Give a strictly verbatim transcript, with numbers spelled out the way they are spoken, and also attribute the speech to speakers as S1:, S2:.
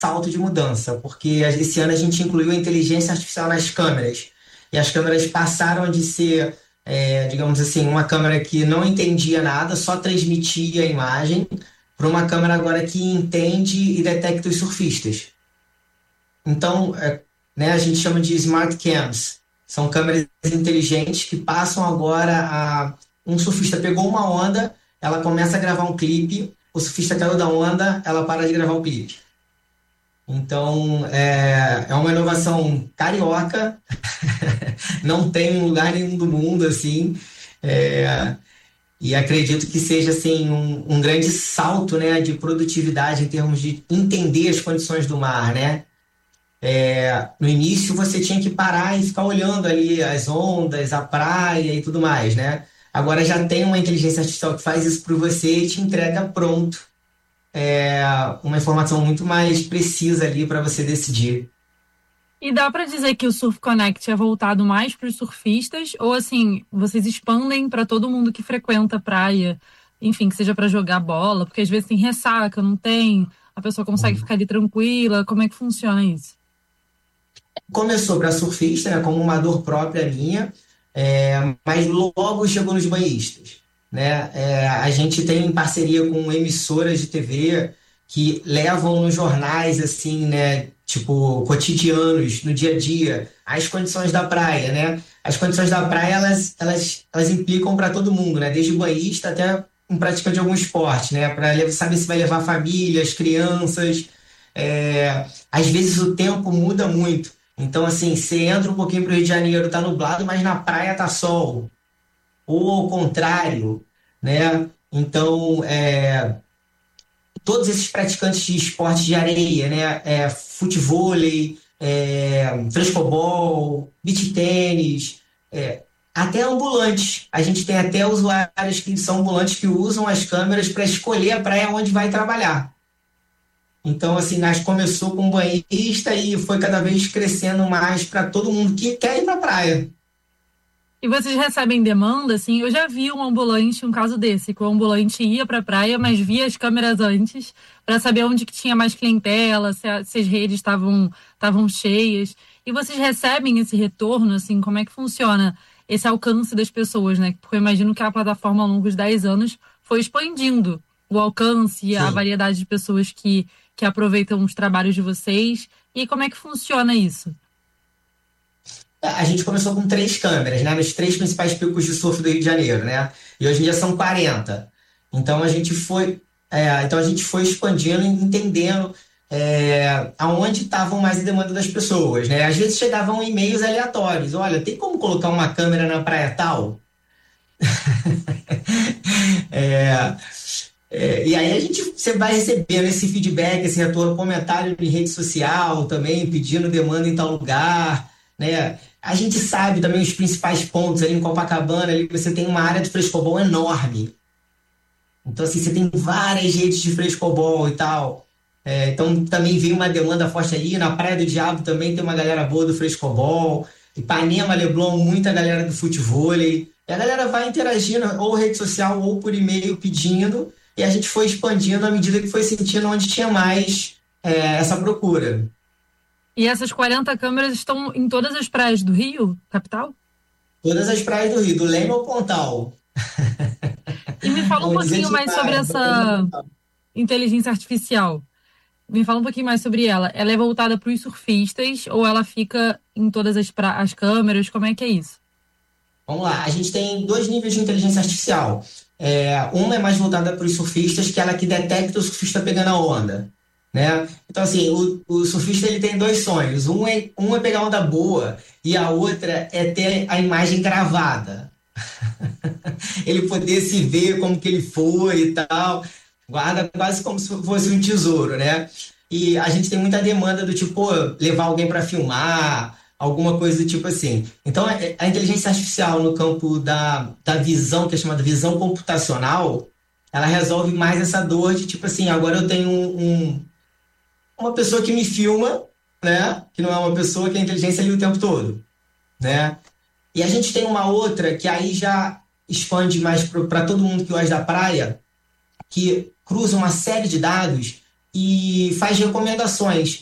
S1: salto de mudança, porque esse ano a gente incluiu a inteligência artificial nas câmeras. E as câmeras passaram de ser, é, digamos assim, uma câmera que não entendia nada, só transmitia a imagem, para uma câmera agora que entende e detecta os surfistas. Então, é, né, a gente chama de smart cams. São câmeras inteligentes que passam agora a... Um surfista pegou uma onda, ela começa a gravar um clipe, o surfista caiu da onda, ela para de gravar o clipe. Então, é, é uma inovação carioca, não tem em lugar nenhum do mundo, assim, é, e acredito que seja, assim, um, um grande salto, né, de produtividade em termos de entender as condições do mar, né? É, no início você tinha que parar e ficar olhando ali as ondas, a praia e tudo mais, né? Agora já tem uma inteligência artificial que faz isso por você e te entrega pronto, é, uma informação muito mais precisa ali para você decidir.
S2: E dá para dizer que o Surf Connect é voltado mais para os surfistas ou assim, vocês expandem para todo mundo que frequenta a praia, enfim, que seja para jogar bola, porque às vezes tem ressaca, não tem, a pessoa consegue ficar ali tranquila, como é que funciona isso?
S1: Começou para surfista, né, como uma dor própria minha, é, mas logo chegou nos banhistas, né? É, a gente tem parceria com emissoras de T V que levam nos jornais, assim, né, tipo, cotidianos, no dia a dia, as condições da praia, né? As condições da praia, elas, elas, elas implicam para todo mundo, né? Desde o banhista até um praticante de algum esporte, né? Para saber se vai levar famílias, crianças. É, às vezes o tempo muda muito. Então, assim, você entra um pouquinho pro Rio de Janeiro, tá nublado, mas na praia tá sol. Ou ao contrário, né? Então, é, todos esses praticantes de esportes de areia, né? É, futevôlei, é, frescobol, beach tênis, é, até ambulantes. A gente tem até usuários que são ambulantes que usam as câmeras para escolher a praia onde vai trabalhar. Então, assim, nós começou com um banhista e foi cada vez crescendo mais para todo mundo que quer ir para a praia.
S2: E vocês recebem demanda, assim? Eu já vi um ambulante, um caso desse, que o ambulante ia para a praia, mas via as câmeras antes para saber onde que tinha mais clientela, se, a, se as redes estavam estavam cheias. E vocês recebem esse retorno, assim? Como é que funciona esse alcance das pessoas, né? Porque eu imagino que a plataforma ao longo dos dez anos foi expandindo o alcance e a variedade de pessoas que, que aproveitam os trabalhos de vocês. E como é que funciona isso?
S1: A gente começou com três câmeras, né? Nos três principais picos de surf do Rio de Janeiro, né? E hoje em dia são quarenta. Então a gente foi, é, então a gente foi expandindo e entendendo é, aonde estavam mais a demanda das pessoas, né? Às vezes chegavam e-mails aleatórios. Olha, tem como colocar uma câmera na praia tal? é, é, e aí a gente, você vai recebendo esse feedback, esse retorno, comentário em rede social também, pedindo demanda em tal lugar, né? A gente sabe também os principais pontos ali em Copacabana, ali você tem uma área de frescobol enorme. Então, assim, você tem várias redes de frescobol e tal. É, então, também vem uma demanda forte ali. Na Praia do Diabo também tem uma galera boa do frescobol. Ipanema, Leblon, muita galera do futevôlei. E a galera vai interagindo, ou rede social, ou por e-mail pedindo. E a gente foi expandindo à medida que foi sentindo onde tinha mais é, essa procura.
S2: E essas quarenta câmeras estão em todas as praias do Rio, capital?
S1: Todas as praias do Rio, do Leme ao Pontal.
S2: E me fala um pouquinho mais sobre essa inteligência artificial. Me fala um pouquinho mais sobre ela. Ela é voltada para os surfistas ou ela fica em todas as, pra... as câmeras? Como é que é isso?
S1: Vamos lá, a gente tem dois níveis de inteligência artificial. É, uma é mais voltada para os surfistas, que é ela que detecta o surfista pegando a onda. Né? Então, assim, o, o surfista ele tem dois sonhos. Um é, um é pegar onda boa e a outra é ter a imagem gravada. Ele poder se ver como que ele foi e tal. Guarda quase como se fosse um tesouro, né? E a gente tem muita demanda do tipo, pô, levar alguém para filmar, alguma coisa do tipo assim. Então, a inteligência artificial no campo da, da visão, que é chamada visão computacional, ela resolve mais essa dor de tipo assim, agora eu tenho um, um uma pessoa que me filma, né? Que não é uma pessoa que a inteligência ali o tempo todo, né? E a gente tem uma outra que aí já expande mais para todo mundo que gosta da praia, que cruza uma série de dados e faz recomendações.